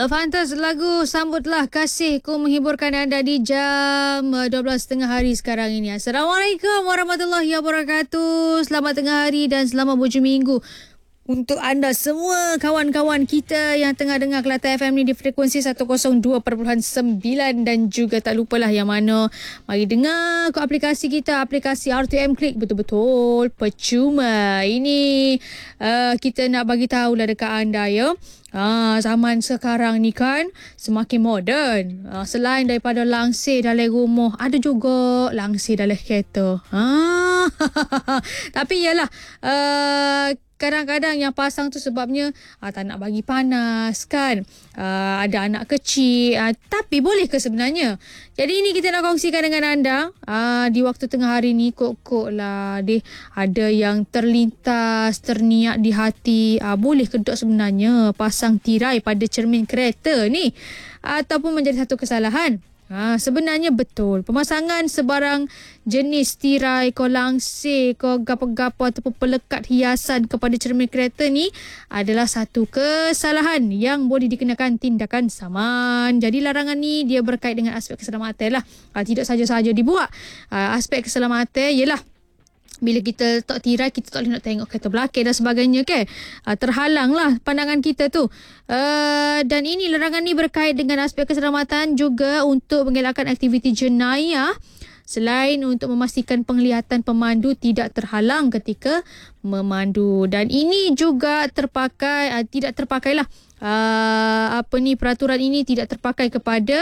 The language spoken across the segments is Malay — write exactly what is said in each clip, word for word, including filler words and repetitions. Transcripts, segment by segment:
Love Hunters, lagu Sambutlah Kasihku menghiburkan anda di jam dua belas tengah hari sekarang ini. Assalamualaikum warahmatullahi wabarakatuh. Selamat tengah hari dan selamat berjumpa minggu untuk anda semua kawan-kawan kita yang tengah dengar Kelate F M ni di frekuensi seratus dua perpuluhan sembilan, dan juga tak lupalah yang mana mari dengar ke aplikasi kita, aplikasi R T M Klik, betul-betul percuma. Ini uh, kita nak bagi tahulah dekat anda ya. Ah, zaman sekarang ni kan semakin moden. Ah, selain daripada langsir dalam rumah, ada juga langsir dalam kereta. Ah, tapi yalah, uh, kadang-kadang yang pasang tu sebabnya ah, tak nak bagi panas kan. Uh, ada anak kecil. Uh, tapi boleh ke sebenarnya? Jadi ini kita nak kongsikan dengan anda. Uh, di waktu tengah hari ni kok-kok lah deh, ada yang terlintas, terniat di hati. Uh, boleh ke dok sebenarnya pasang tirai pada cermin kereta ni? Ataupun menjadi satu kesalahan? Ha, sebenarnya betul. Pemasangan sebarang jenis tirai, ko langsir, ko gapo-gapo ataupun pelekat hiasan kepada cermin kereta ni adalah satu kesalahan yang boleh dikenakan tindakan saman. Jadi larangan ni dia berkait dengan aspek keselamatan lah. Ha, tidak saja-saja dibuat. Ha, aspek keselamatan ialah bila kita letak tirai, kita tak boleh nak tengok kereta belakang dan sebagainya kan. Uh, terhalanglah pandangan kita tu. Uh, dan ini larangan ni berkait dengan aspek keselamatan juga untuk mengelakkan aktiviti jenayah, selain untuk memastikan penglihatan pemandu tidak terhalang ketika memandu. Dan ini juga terpakai, uh, tidak terpakailah uh, apa ni peraturan ini tidak terpakai kepada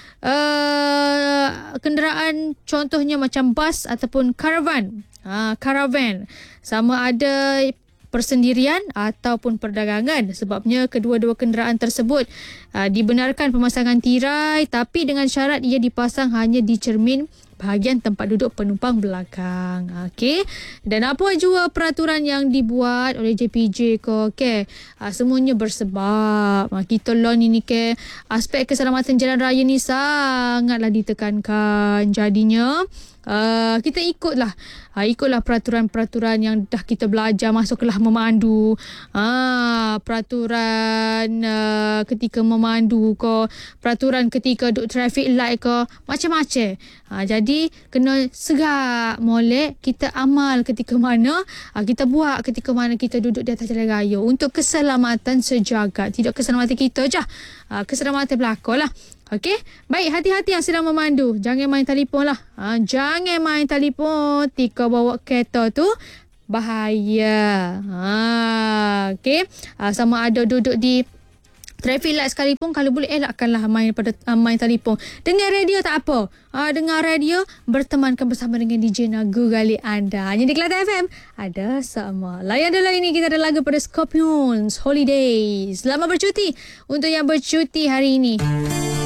uh, kenderaan contohnya macam bas ataupun karavan. Ha, karavan sama ada persendirian ataupun perdagangan. Sebabnya kedua-dua kenderaan tersebut uh, dibenarkan pemasangan tirai, tapi dengan syarat ia dipasang hanya di cermin bahagian tempat duduk penumpang belakang. Okey. Dan apa jua peraturan yang dibuat oleh J P J ke, okey, uh, semuanya bersebab uh, kita law ni ke aspek keselamatan jalan raya ni sangatlah ditekankan. Jadinya Uh, kita ikutlah uh, ikutlah peraturan-peraturan yang dah kita belajar masa kelas memandu. Uh, peraturan uh, ketika memandu ke, peraturan ketika duduk traffic light ke, macam-macam. Uh, jadi kena segak molek kita amal ketika mana uh, kita buat ketika mana kita duduk di atas jalan raya untuk keselamatan sejagat. Tidak keselamatan kita je, uh, keselamatan belakang lah. Okey, baik, hati-hati yang sedang memandu. Jangan main telefon lah. Ha, jangan main telefon ketika bawa kereta tu. Bahaya. Ha, okey, ha, sama ada duduk di traffic light sekalipun, kalau boleh elakkanlah main pada uh, main telefon. Dengar radio tak apa. Ha, dengar radio, bertemankan bersama dengan D J Nagu gali anda. Hanya di Kelate F M ada sama. Layan dulu ini, kita ada lagu pada Scorpions, Holidays. Selamat bercuti untuk yang bercuti hari ini.